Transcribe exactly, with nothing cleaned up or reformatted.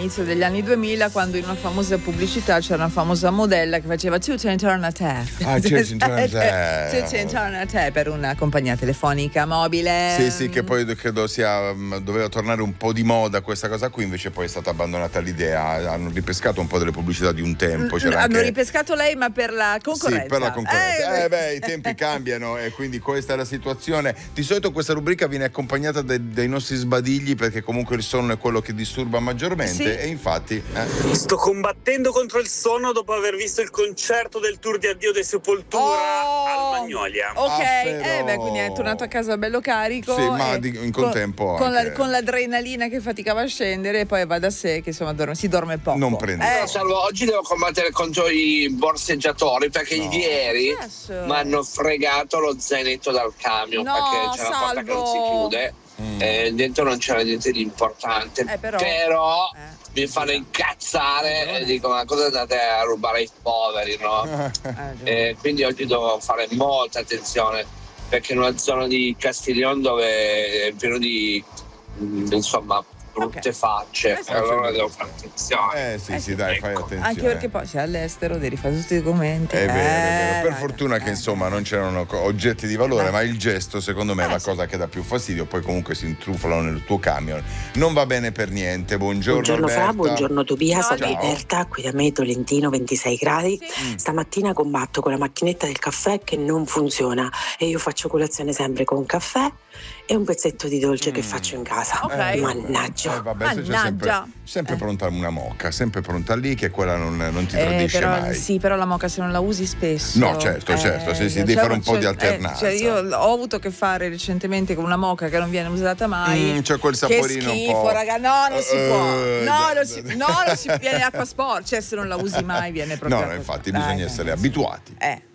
all'inizio degli anni duemila, quando in una famosa pubblicità c'era una famosa modella che faceva tutto intorno a te. Ah, tutto intorno a te. Tutto intorno a te per una compagnia telefonica mobile. Sì, sì, che poi credo sia doveva tornare un po' di moda questa cosa qui, invece poi è stata abbandonata l'idea. Hanno ripescato un po' delle pubblicità di un tempo. C'era Hanno anche... ripescato lei, ma per la concorrenza. Sì, per la concorrenza. Eh, eh beh, i tempi cambiano e quindi questa è la situazione. Di solito questa rubrica viene accompagnata dai, dai nostri sbadigli, perché comunque il sonno è quello che disturba maggiormente, sì. E infatti eh. sto combattendo contro il sonno dopo aver visto il concerto del tour di addio dei Sepoltura oh, al Magnolia. Ok, ah, eh beh, quindi è tornato a casa bello carico. Sì, ma di, in contempo con, anche... la, con l'adrenalina che faticava a scendere, e poi va da sé che insomma dorme, si dorme poco. Non prende. Eh. Salvo, oggi devo combattere contro i borseggiatori, perché no. ieri mi hanno fregato lo zainetto dal camion, no, perché c'è Salvo. una porta che non si chiude. Mm. E dentro non c'era niente di importante, eh, però, però eh. mi fanno incazzare e dico: ma cosa andate a rubare ai poveri, no? E quindi oggi devo fare molta attenzione, perché in una zona di Castiglion dove è pieno di insomma brutte okay. facce, eh, allora devo fare attenzione. Eh sì, eh, sì, dai, ecco. fai attenzione. Anche perché poi sei all'estero, devi fare tutti i documenti. È vero, eh, è vero. Per raga, fortuna che eh, insomma non c'erano oggetti di valore, eh. ma il gesto secondo me è eh, la sì. cosa che dà più fastidio. Poi comunque si intruffolano nel tuo camion, non va bene per niente. Buongiorno Buongiorno Alberta. Fra, buongiorno Tobia, Ciao, sono ciao. Alberta, qui da me Tolentino, ventisei gradi. Sì. Stamattina combatto con la macchinetta del caffè che non funziona e io faccio colazione sempre con caffè e un pezzetto di dolce mm. che faccio in casa. Okay. Eh, Mannaggia. Eh, vabbè, Mannaggia. C'è sempre, sempre eh. pronta una moca, sempre pronta lì, che quella non, non ti eh, tradisce però, mai. Sì, però la moca se non la usi spesso. No, certo, certo, eh, sì, sì, cioè, devi fare un po' cioè, di alternanza. Eh, cioè io ho avuto a che fare recentemente con una moca che non viene usata mai. Mm, c'è quel saporino che schifo, un po'. raga, no, non si può. Uh, no, non si, no, non si viene acqua sporca, cioè se non la usi mai viene proprio. No, no, infatti dai, bisogna dai, essere dai, abituati. Eh.